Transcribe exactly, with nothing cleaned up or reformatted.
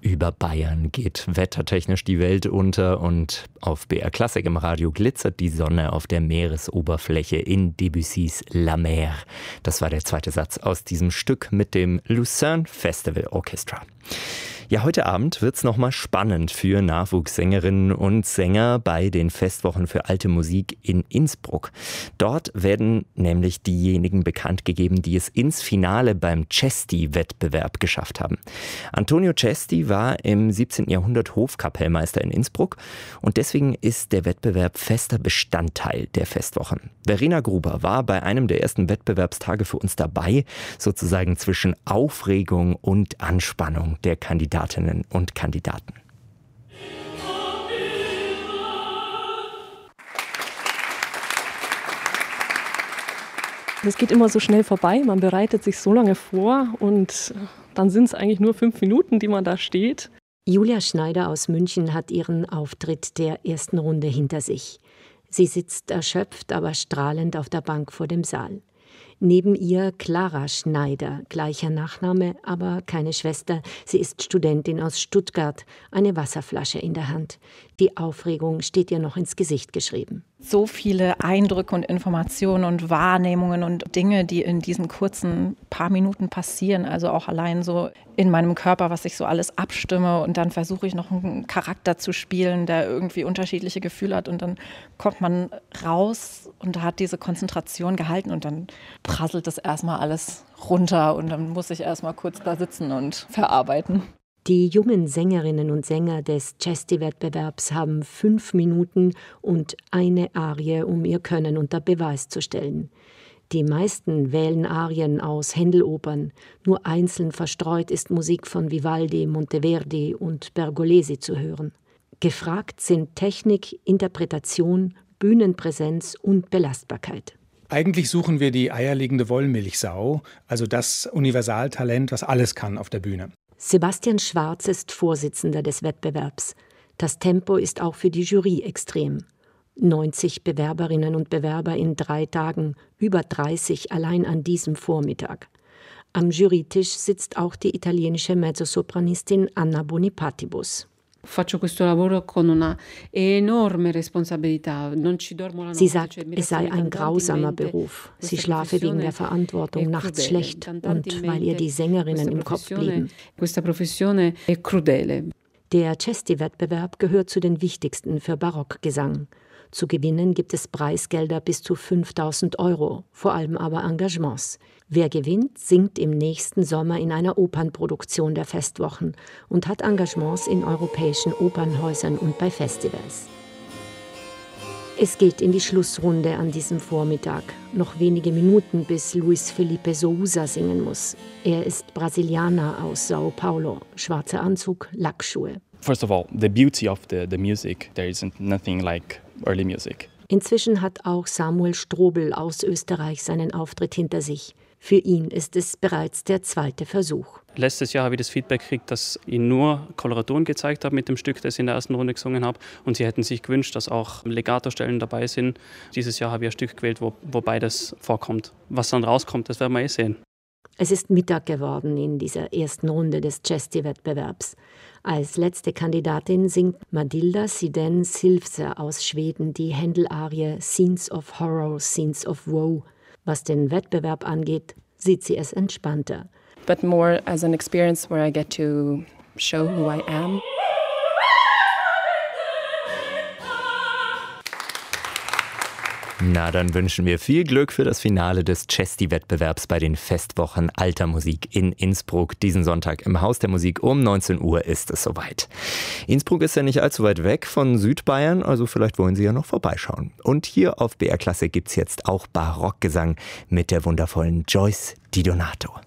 Über Bayern geht wettertechnisch die Welt unter und auf B R Klassik im Radio glitzert die Sonne auf der Meeresoberfläche in Debussys La Mer. Das war der zweite Satz aus diesem Stück mit dem Lucerne Festival Orchestra. Ja, heute Abend wird's nochmal spannend für Nachwuchssängerinnen und Sänger bei den Festwochen für alte Musik in Innsbruck. Dort werden nämlich diejenigen bekannt gegeben, die es ins Finale beim Cesti-Wettbewerb geschafft haben. Antonio Cesti war im siebzehnten Jahrhundert Hofkapellmeister in Innsbruck und deswegen ist der Wettbewerb fester Bestandteil der Festwochen. Verena Gruber war bei einem der ersten Wettbewerbstage für uns dabei, sozusagen zwischen Aufregung und Anspannung der Kandidatinnen und Kandidaten. Es geht immer so schnell vorbei, man bereitet sich so lange vor und dann sind es eigentlich nur fünf Minuten, die man da steht. Julia Schneider aus München hat ihren Auftritt der ersten Runde hinter sich. Sie sitzt erschöpft, aber strahlend auf der Bank vor dem Saal. Neben ihr Clara Schneider, gleicher Nachname, aber keine Schwester. Sie ist Studentin aus Stuttgart, eine Wasserflasche in der Hand. Die Aufregung steht ihr noch ins Gesicht geschrieben. So viele Eindrücke und Informationen und Wahrnehmungen und Dinge, die in diesen kurzen paar Minuten passieren. Also auch allein so in meinem Körper, was ich so alles abstimme. Und dann versuche ich noch einen Charakter zu spielen, der irgendwie unterschiedliche Gefühle hat. Und dann kommt man raus und hat diese Konzentration gehalten. Und dann prasselt das erstmal alles runter. Und dann muss ich erstmal kurz da sitzen und verarbeiten. Die jungen Sängerinnen und Sänger des Cesti-Wettbewerbs haben fünf Minuten und eine Arie, um ihr Können unter Beweis zu stellen. Die meisten wählen Arien aus Händel-Opern. Nur einzeln verstreut ist Musik von Vivaldi, Monteverdi und Pergolesi zu hören. Gefragt sind Technik, Interpretation, Bühnenpräsenz und Belastbarkeit. Eigentlich suchen wir die eierlegende Wollmilchsau, also das Universaltalent, was alles kann auf der Bühne. Sebastian Schwarz ist Vorsitzender des Wettbewerbs. Das Tempo ist auch für die Jury extrem. neunzig Bewerberinnen und Bewerber in drei Tagen, über dreißig allein an diesem Vormittag. Am Jurytisch sitzt auch die italienische Mezzosopranistin Anna Bonipatibus. Sie sagt, es sei ein grausamer Beruf. Sie schlafe wegen der Verantwortung nachts schlecht und weil ihr die Sängerinnen im Kopf blieben. Der Cesti-Wettbewerb gehört zu den wichtigsten für Barockgesang. Zu gewinnen gibt es Preisgelder bis zu fünftausend Euro, vor allem aber Engagements. Wer gewinnt, singt im nächsten Sommer in einer Opernproduktion der Festwochen und hat Engagements in europäischen Opernhäusern und bei Festivals. Es geht in die Schlussrunde an diesem Vormittag. Noch wenige Minuten, bis Luis Felipe Sousa singen muss. Er ist Brasilianer aus Sao Paulo. Schwarzer Anzug, Lackschuhe. First of all, the beauty of the, the music. There isn't nothing like early music. Inzwischen hat auch Samuel Strobel aus Österreich seinen Auftritt hinter sich. Für ihn ist es bereits der zweite Versuch. Letztes Jahr habe ich das Feedback gekriegt, dass ich nur Koloraturen gezeigt habe mit dem Stück, das ich in der ersten Runde gesungen habe. Und sie hätten sich gewünscht, dass auch Legato-Stellen dabei sind. Dieses Jahr habe ich ein Stück gewählt, wo, wo beides vorkommt. Was dann rauskommt, das werden wir eh sehen. Es ist Mittag geworden in dieser ersten Runde des Cesti-Wettbewerbs. Als letzte Kandidatin singt Matilda Siden Silvse aus Schweden die Händel-Arie Scenes of Horror, Scenes of Woe. Was den Wettbewerb angeht, sieht sie es entspannter. But more as an experience where I get to show who I am. Na, dann wünschen wir viel Glück für das Finale des Cesti-Wettbewerbs bei den Festwochen Alter Musik in Innsbruck. Diesen Sonntag im Haus der Musik um neunzehn Uhr ist es soweit. Innsbruck ist ja nicht allzu weit weg von Südbayern, also vielleicht wollen Sie ja noch vorbeischauen. Und hier auf B R Klassik gibt's jetzt auch Barockgesang mit der wundervollen Joyce Di Donato.